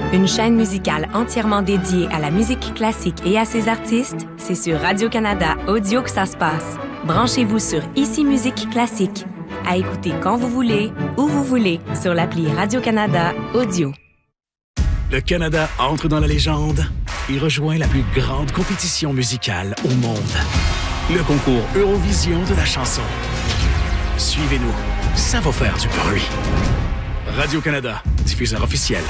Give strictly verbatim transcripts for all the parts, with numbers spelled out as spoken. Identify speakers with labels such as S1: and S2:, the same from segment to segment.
S1: Une chaîne musicale entièrement dédiée à la musique classique et à ses artistes, c'est sur Radio-Canada Audio que ça se passe. Branchez-vous sur Ici Musique Classique. À écouter quand vous voulez, où vous voulez, sur l'appli Radio-Canada Audio.
S2: Le Canada entre dans la légende et rejoint la plus grande compétition musicale au monde. Le concours Eurovision de la chanson. Suivez-nous, ça va faire du bruit. Radio-Canada, diffuseur officiel.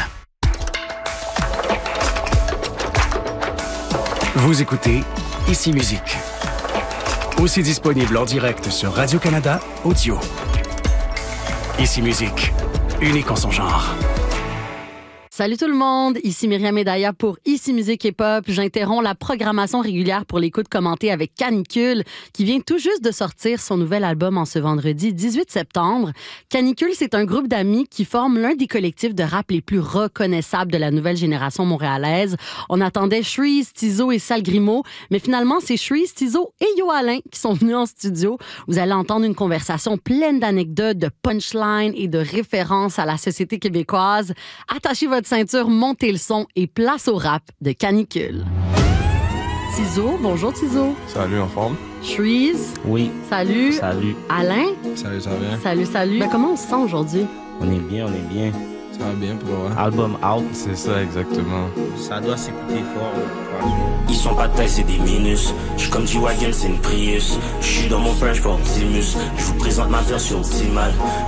S2: Vous écoutez Ici Musique. Aussi disponible en direct sur Radio-Canada Audio. Ici Musique, unique en son genre.
S3: Salut tout le monde, ici Myriam Medaya pour Ici Musique et Pop. J'interromps la programmation régulière pour l'écoute commentée avec Canicule, qui vient tout juste de sortir son nouvel album en ce vendredi dix-huit septembre. Canicule, c'est un groupe d'amis qui forment l'un des collectifs de rap les plus reconnaissables de la nouvelle génération montréalaise. On attendait Shreeze, Tizo et Sal Grimaud, mais finalement, c'est Shreeze, Tizo et Yo Alain qui sont venus en studio. Vous allez entendre une conversation pleine d'anecdotes, de punchlines et de références à la société québécoise. Attachez votre ceinture, montez le son et place au rap de Canicule. Tizo, bonjour Tizo.
S4: Salut, en forme?
S3: Shreeze.
S5: Oui.
S3: Salut.
S5: Salut.
S3: Alain.
S4: Salut, ça va bien?
S3: Salut, salut. Ben, comment on se sent aujourd'hui?
S5: On est bien, on est bien.
S4: Ça va bien pour vrai.
S5: Album out.
S4: C'est ça, exactement.
S5: Ça doit s'écouter fort.
S6: Ils sont pas de taille, c'est des minus. J'suis comme G-Wagon, c'est une Prius. J'suis dans mon prime, j'porte Optimus. J'vous présente ma version optimale.